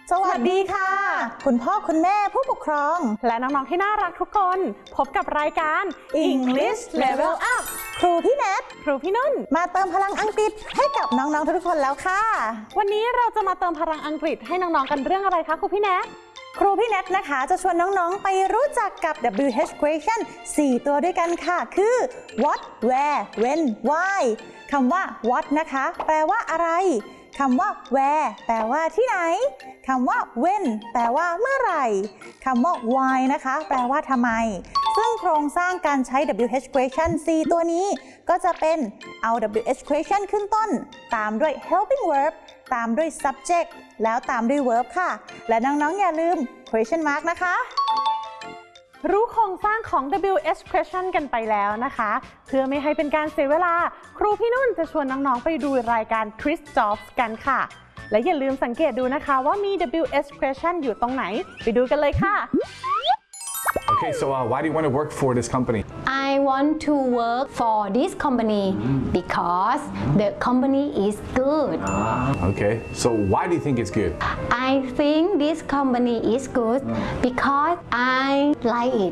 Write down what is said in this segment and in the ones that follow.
สวัสดีค่ะคุณพ่อคุณแม่ผู้ปกครองและน้องๆที่น่ารักทุกคนพบกับรายการ English Level Up ครูพี่แนทครูพี่นุ่นมาเติมพลังอังกฤษให้กับน้องๆทุกคนแล้วค่ะวันนี้เราจะมาเติมพลังอังกฤษให้น้องๆกันเรื่องอะไรคะครูพี่แนทครูพี่แนทนะคะจะชวนน้องๆไปรู้จักกับ WH question 4 ตัวด้วยกันค่ะคือ what where when why คำว่า what นะคะแปลว่าอะไรคำว่า where แปลว่าที่ไหนคำว่า when แปลว่าเมื่อไหร่คำว่า why นะคะแปลว่าทำไมซึ่งโครงสร้างการใช้ WH question 4 ตัวนี้ก็จะเป็นเอา WH question ขึ้นต้นตามด้วย helping verb ตามด้วย subject แล้วตามด้วย verb ค่ะและน้องๆอย่าลืม question mark นะคะรู้โครงสร้างของ WH question กันไปแล้วนะคะเพื่อไม่ให้เป็นการเสียเวลาครูพี่นุ่นจะชวนน้องๆไปดูรายการ Quiz Jobs กันค่ะและอย่าลืมสังเกตดูนะคะว่ามี WH question อยู่ตรงไหนไปดูกันเลยค่ะ Okay, so why do you want to work for this company? I want to work for this company because the company is good. Okay, so why do you think it's good? I think this company is good because I like it.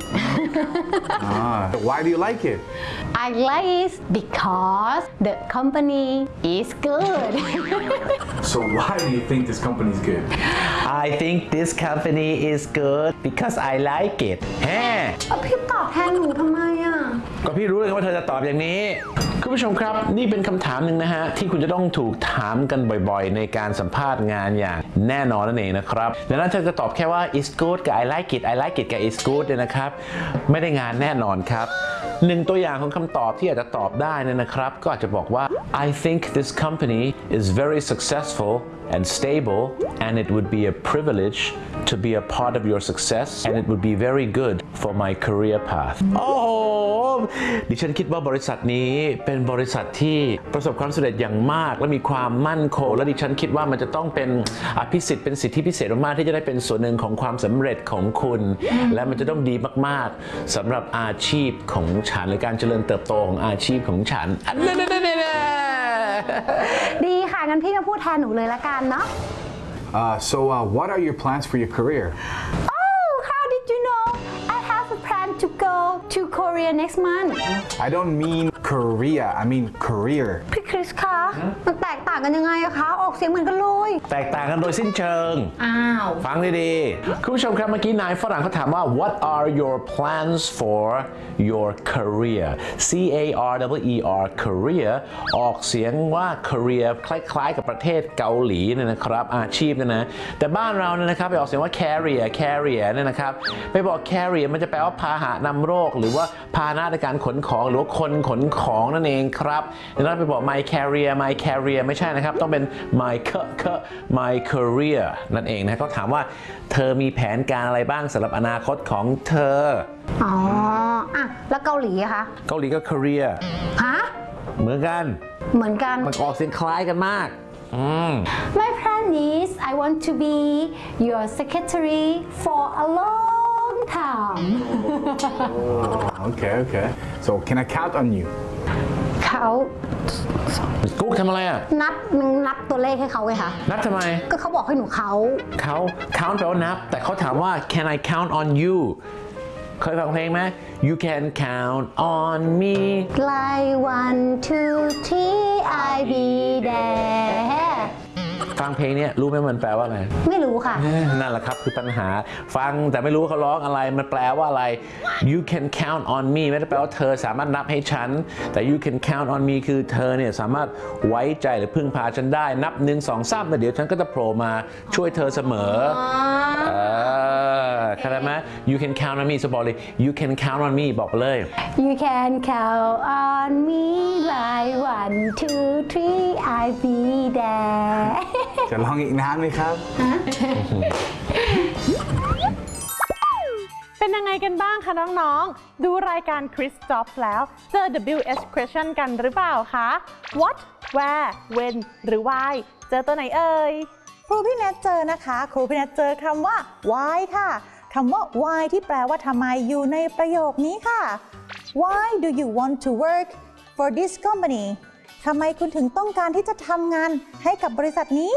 So why do you like it? I like it because the company is good. So why do you think this company is good? I think this company is good because I like it แฮพี่ตอบแทนหนูทำไมอ่ะก็พี่รู้เลยว่าเธอจะตอบอย่างนี้คุณผู้ชมครับนี่เป็นคำถามหนึ่งนะฮะที่คุณจะต้องถูกถามกันบ่อยๆในการสัมภาษณ์งานอย่างแน่นอนนั่นเองนะครับดังนั้นเธอจะตอบแค่ว่า is good กับ I like it I like it กับ is good เนี่ยนะครับไม่ได้งานแน่นอนครับหนึ่งตัวอย่างของคำตอบที่อาจจะตอบได้นะครับก็อาจจะบอกว่า I think this company is very successful and stable and it would be a privilege to be a part of your success and it would be very good for my career path โอ้โหดิฉันคิดว่าบริษัทนี้เป็นบริษัทที่ประสบความสำเร็จอย่างมากและมีความมั่นคงและดิฉันคิดว่ามันจะต้องเป็นอภิสิทธิ์เป็นสิทธิพิเศษมากที่จะได้เป็นส่วนหนึ่งของความสำเร็จของคุณและมันจะต้องดีมากๆสำหรับอาชีพของฉันหรือการเจริญเติบโตของอาชีพของฉันดีค่ะงั้นพี่มาพูดแทนหนูเลยละกันเนาะ So what are your plans for your career? Oh, how did you know? I have a plan to go to Korea next month. I don't mean Korea, I mean career. พี่คริสคะมันแตกต่างกันยังไงอะคะออกเสียงเหมือนกันเลยแตกต่างกันโดยสิ้นเชิงฟังดีๆคุณผู้ชมครับเมื่อกี้นายฝรั่งเขาถามว่า What are your plans for your career C A R E R career ออกเสียงว่า career คล้ายๆกับประเทศเกาหลีเนี่ยนะครับอาชีพเนี่ยนะแต่บ้านเราเนี่ยนะครับไปออกเสียงว่า carrier เนี่ยนะครับไปบอก carrier มันจะแปลว่าพาหะนำโรคหรือว่าพาหนะในการขนของหรือว่าคนขนของนั่นเองครับดังนั้นไปบอก my carrier ไม่ใช่นะครับต้องเป็น my career นั่นเองนะก็ถามว่าเธอมีแผนการอะไรบ้างสำหรับอนาคตของเธออ๋ออ่ะแล้วเกาหลีอะคะเกาหลีก็ career ฮะเหมือนกันมันออกเสียงคล้ายกันมาก My plan is I want to be your secretary for a long time Okay so can I count on you เขากุ๊กทำอะไรอ่ะนับตัวเลขให้เขาไงคะนับทำไมก็เขาบอกให้หนูเขา count แปลว่านับแต่เขาถามว่า can I count on you เคยฟังเพลงไหม You can count on me like 1 2 3 I be there ฟังเพลงนี้รู้ไหมมันแปลว่าอะไรไม่รู้ค่ะนั่นแหละครับคือปัญหาฟังแต่ไม่รู้เขาร้องอะไรมันแปลว่าอะไร You can count on me ไม่ได้แปลว่าเธอสามารถนับให้ฉันแต่ You can count on me คือเธอเนี่ยสามารถไว้ใจหรือพึ่งพาฉันได้นับ1 2 3แต่เดี๋ยวฉันก็จะโผล่มาช่วยเธอเสมอเข้าใจไหม You can count on me สบอกเลย You can count on me บอกเลย You can count on me like 1 2 3 I be there จะลองอีกนานไหมครับเป็นยังไงกันบ้างคะน้องๆดูรายการ Quiz Jobs แล้วเจอ WH question กันหรือเปล่าคะ What where when หรือ why เจอตัวไหนเอ่ยครูพี่แนทเจอนะคะครูพี่แนทเจอคำว่า why ค่ะคำว่า why ที่แปลว่าทำไมอยู่ในประโยคนี้ค่ะ Why do you want to work for this company ทำไมคุณถึงต้องการที่จะทำงานให้กับบริษัทนี้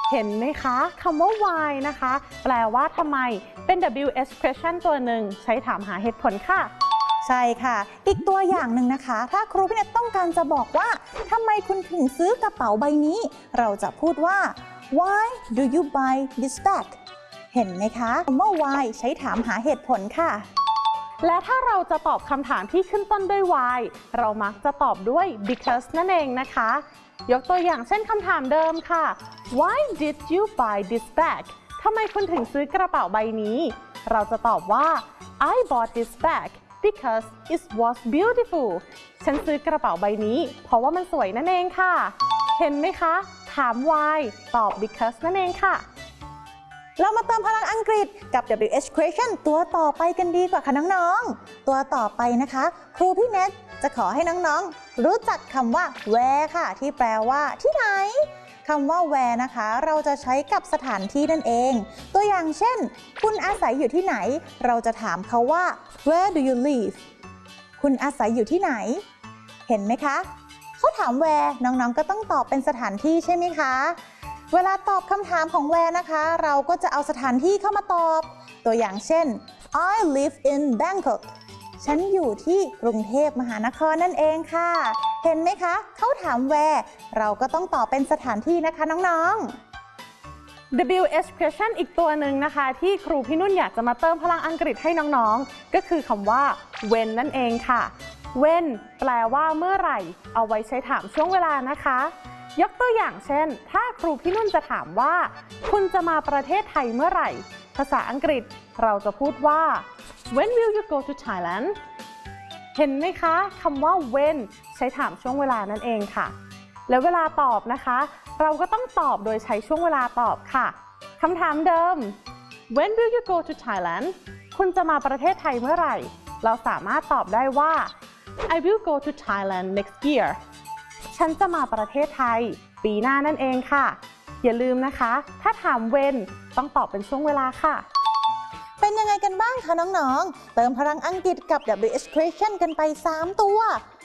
เห็นไหมคะคำว่า why นะคะ แปลว่าทำไมเป็น WH question ตัวหนึ่งใช้ถามหาเหตุผลค่ะใช่ค่ะ อีกตัวอย่างหนึ่งนะคะ ถ้าครูพี่เนตต้องการจะบอกว่าทำไมคุณถึงซื้อกระเป๋าใบนี้ เราจะพูดว่า why do you buy this bag เห็นไหมคะคำว่า why ใช้ถามหาเหตุผลค่ะและถ้าเราจะตอบคำถามที่ขึ้นต้นด้วย why เรามักจะตอบด้วย because นั่นเองนะคะ ยกตัวอย่างเช่นคำถามเดิมค่ะ why did you buy this bag ทำไมคุณถึงซื้อกระเป๋าใบนี้ เราจะตอบว่า I bought this bag because it was beautiful ฉันซื้อกระเป๋าใบนี้เพราะว่ามันสวยนั่นเองค่ะ เห็นไหมคะ ถาม why ตอบ because นั่นเองค่ะเรามาเติมพลังอังกฤษกับ WH question ตัวต่อไปกันดีกว่าค่ะน้องๆ ตัวต่อไปนะคะ ครูพี่เนตจะขอให้น้องๆ รู้จักคำว่า where ค่ะ ที่แปลว่าที่ไหนคำว่า where นะคะ เราจะใช้กับสถานที่นั่นเอง ตัวอย่างเช่น คุณอาศัยอยู่ที่ไหน เราจะถามเขาว่า where do you live คุณอาศัยอยู่ที่ไหน เห็นไหมคะ เขาถาม where น้องๆ ก็ต้องตอบเป็นสถานที่ใช่ไหมคะ เวลาตอบคำถามของ where นะคะ เราก็จะเอาสถานที่เข้ามาตอบ ตัวอย่างเช่น I live in Bangkok ฉันอยู่ที่กรุงเทพมหานครนั่นเองค่ะ เห็นไหมคะ เขาถาม where เราก็ต้องตอบเป็นสถานที่นะคะน้องๆ WH question อีกตัวหนึ่งนะคะที่ครูพี่นุ่นอยากจะมาเติมพลังอังกฤษให้น้องๆ ก็คือคำว่า when นั่นเองค่ะ when แปลว่าเมื่อไหร่ เอาไว้ใช้ถามช่วงเวลานะคะ ยกตัวอย่างเช่น ถ้าครูพี่นุ่นจะถามว่า คุณจะมาประเทศไทยเมื่อไหร่ ภาษาอังกฤษเราจะพูดว่า when will you go to Thailand เห็นไหมคะคำว่า when ใช้ถามช่วงเวลานั่นเองค่ะ แล้วเวลาตอบนะคะ เราก็ต้องตอบโดยใช้ช่วงเวลาตอบค่ะคำถามเดิม when will you go to Thailand คุณจะมาประเทศไทยเมื่อไหร่ เราสามารถตอบได้ว่า I will go to Thailand next year ฉันจะมาประเทศไทยปีหน้านั่นเองค่ะ อย่าลืมนะคะ ถ้าถาม when ต้องตอบเป็นช่วงเวลาค่ะเป็นยังไงกันบ้างคะน้องๆ เติมพลังอังกฤษกับ WH question กันไป 3 ตัว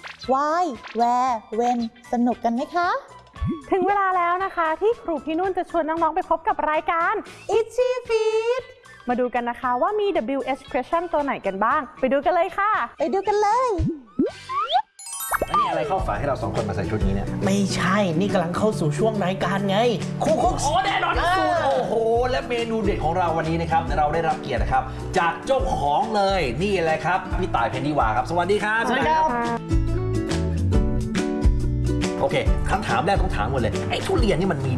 why where when สนุกกันไหมคะถึงเวลาแล้วนะคะที่ครูพี่นุ่นจะชวนน้องๆไปพบกับรายการ Itchy Feet มาดูกันนะคะว่ามี WH question ตัวไหนกันบ้าง ไปดูกันเลยค่ะไปดูกันเลยแล้วนี่อะไรเข้าฝาให้เราสองคนมาใส่ชุดนี้เนี่ยไม่ใช่ นี่กำลังเข้าสู่ช่วงรายการไงครูคุกโอ้แน่นอนที่สุดโอ้โห และเมนูเด็ดของเราวันนี้นะครับ เราได้รับเกียรตินะครับ จากเจ้าของเลย นี่เลยครับ พี่ต่ายเพนนิวาครับ สวัสดีครับสวัสดีครับโอเคคำถามแรกต้องถามหมดเลย ไอ้ทุเรียนนี่มันมี